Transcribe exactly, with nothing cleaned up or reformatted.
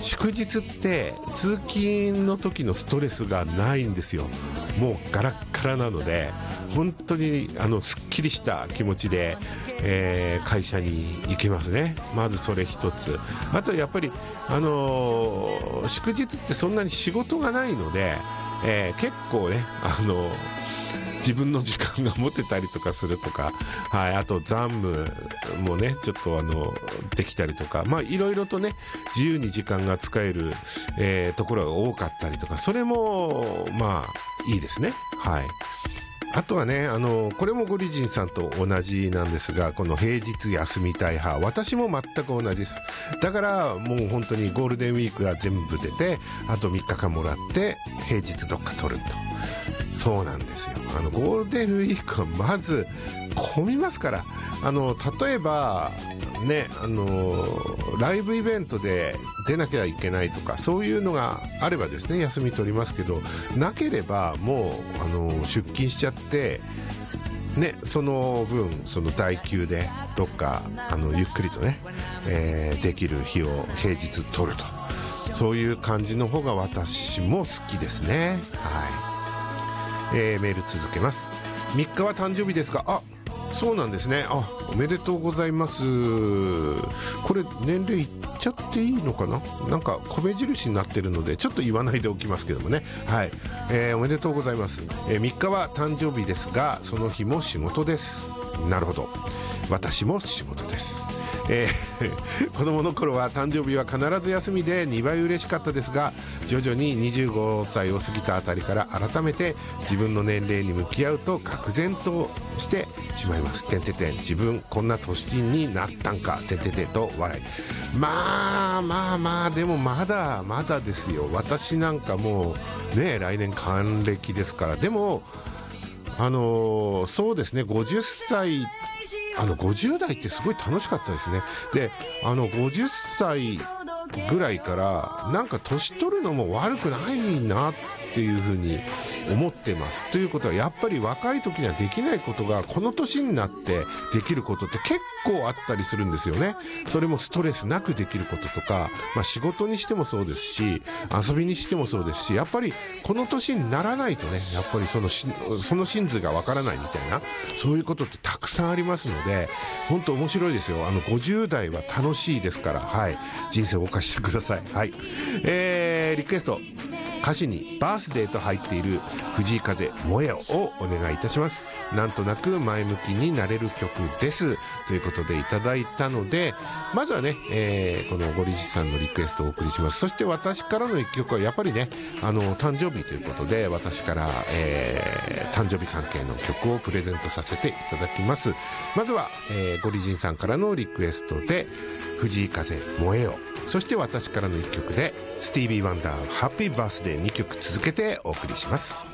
祝日って通勤の時のストレスがないんですよ。もうガラッガラなので本当にあのすっきりした気持ちで、えー、会社に行けますね。まずそれ一つ。あとやっぱり、あのー、祝日ってそんなに仕事がないので、えー、結構ね、あのー自分の時間が持てたりとかするとか、はい、あと残務もねちょっとあのできたりとか、まあいろいろとね自由に時間が使える、えー、ところが多かったりとか、それもまあいいですね。はい。あとはね、あのこれもゴリジンさんと同じなんですが、この平日休みたい派、私も全く同じです。だからもう本当にゴールデンウィークが全部出て、あとみっかかんもらって平日どっか取ると。そうなんですよ。あのゴールデンウィークはまず混みますから、あの例えばね、あのライブイベントで出なきゃいけないとかそういうのがあればですね休み取りますけど、なければもうあの出勤しちゃってね、その分その代休でどっかあのゆっくりとね、えー、できる日を平日取ると、そういう感じの方が私も好きですね。はい、えー、メール続けます。みっかは誕生日ですが、あ、そうなんですね。あ、おめでとうございます。これ年齢いっちゃっていいのかな、なんか米印になってるのでちょっと言わないでおきますけどもね。はい、えー、おめでとうございます。えー、みっかは誕生日ですがその日も仕事です。なるほど、私も仕事です。えー、子供の頃は誕生日は必ず休みでにばい嬉しかったですが、徐々ににじゅうごさいを過ぎたあたりから改めて自分の年齢に向き合うと愕然としてしまいます。てんてんてん、自分こんな年になったんか、てんてんてんと笑い。まあまあまあ、でもまだまだですよ。私なんかもうね来年還暦ですから。でもあのー、そうですね、ごじゅっさい、あのごじゅう代ってすごい楽しかったですね。で、あのごじゅっさいぐらいからなんか年取るのも悪くないなっていうふうに思ってます。ということはやっぱり若い時にはできないことがこの年になってできることって結構あったりするんですよね。それもストレスなくできることとか、まあ、仕事にしてもそうですし遊びにしてもそうですし、やっぱりこの年にならないとね、やっぱりそのしその真髄がわからないみたいな、そういうことってたくさんありますので、本当面白いですよ。あのごじゅう代は楽しいですから、はい、人生を謳歌してください。はい、えー、リクエスト、歌詞にバースデーと入っている藤井風燃えよをお願いいたします。なんとなく前向きになれる曲ですということでいただいたので、まずはね、えー、このゴリジさんのリクエストをお送りします。そして私からの一曲はやっぱりね、あの誕生日ということで私から、えー、誕生日関係の曲をプレゼントさせていただきます。まずは、えー、ゴリジンさんからのリクエストで藤井風燃えよ、そして私からの一曲でスティービー・ワンダーハッピーバースデーにきょく続けてお送りします。